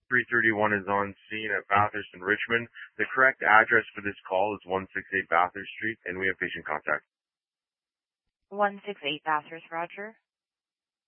331 is on scene at Bathurst and Richmond. The correct address for this call is 168 Bathurst Street, and we have patient contact. 168 Bathurst, Roger.